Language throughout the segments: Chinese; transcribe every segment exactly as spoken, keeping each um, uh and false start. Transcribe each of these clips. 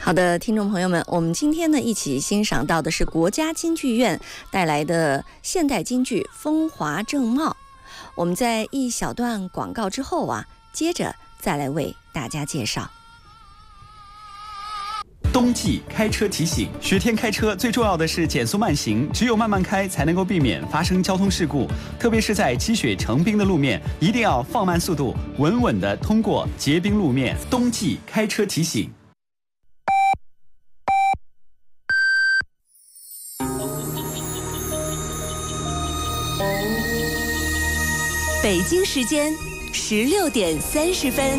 好的，听众朋友们，我们今天呢一起欣赏到的是国家京剧院带来的现代京剧《风华正茂》。我们在一小段广告之后啊，接着再来为大家介绍。 冬季开车提醒：雪天开车最重要的是减速慢行，只有慢慢开才能够避免发生交通事故。特别是在积雪成冰的路面，一定要放慢速度，稳稳地通过结冰路面。冬季开车提醒。 北京时间十六点三十分。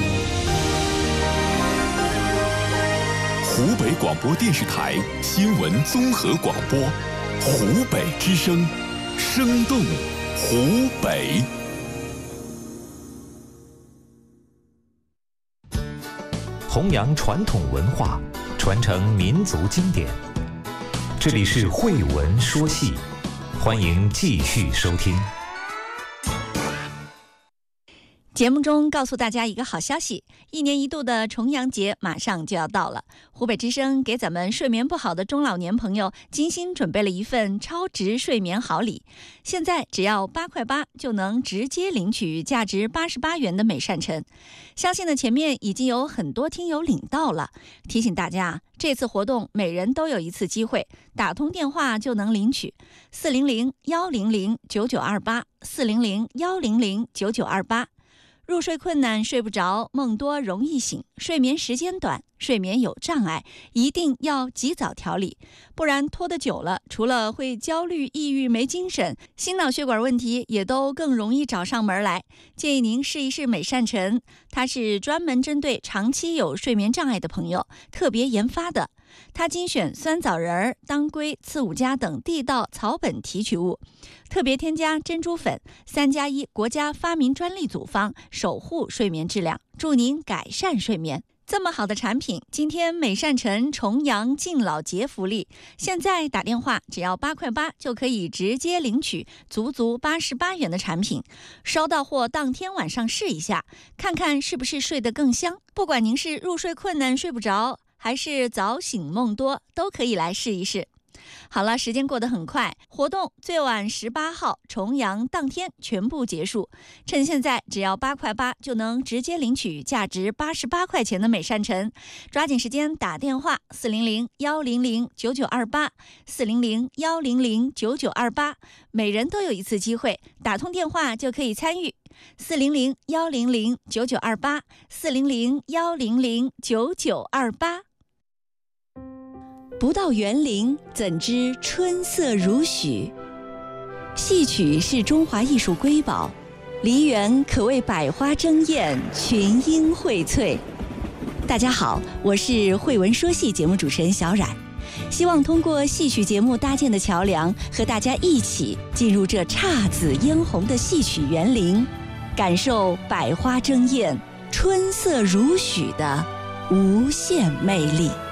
湖北广播电视台新闻综合广播，湖北之声，生动湖北。 弘扬传统文化，传承民族经典。这里是慧闻说戏，欢迎继续收听。 节目中告诉大家一个好消息，一年一度的重阳节马上就要到了。湖北之声给咱们睡眠不好的中老年朋友精心准备了一份超值睡眠好礼，现在只要八块八就能直接领取价值八十八元的美善辰。相信呢前面已经有很多听友领到了，提醒大家这次活动每人都有一次机会，打通电话就能领取四零零幺零零九九二八四零零幺零零九九二八。入睡困难、睡不着、梦多容易醒、睡眠时间短、睡眠有障碍，一定要及早调理，不然拖得久了，除了会焦虑、抑郁、没精神，心脑血管问题也都更容易找上门来。建议您试一试美善辰，它是专门针对长期有睡眠障碍的朋友特别研发的。它精选酸枣仁、当归、刺五加等地道草本提取物，特别添加珍珠粉，三加一国家发明专利组方，守护睡眠质量，助您改善睡眠。这么好的产品，今天美善辰重阳敬老节福利，现在打电话只要八块八就可以直接领取足足八十八元的产品，收到货当天晚上试一下，看看是不是睡得更香。不管您是入睡困难睡不着，还是早醒梦多，都可以来试一试。好了，时间过得很快，活动最晚十八号重阳当天全部结束。趁现在只要八块八就能直接领取价值八十八块钱的美善辰，抓紧时间打电话四零零幺零零九九二八四零零幺零零九九二八，每人都有一次机会，打通电话就可以参与。四零零幺零零九九二八四零零幺零零九九二八。 不到园林，怎知春色如许？戏曲是中华艺术瑰宝，梨园可谓百花争艳，群英荟萃。大家好，我是慧闻说戏节目主持人小冉，希望通过戏曲节目搭建的桥梁，和大家一起进入这姹紫嫣红的戏曲园林，感受百花争艳、春色如许的无限魅力。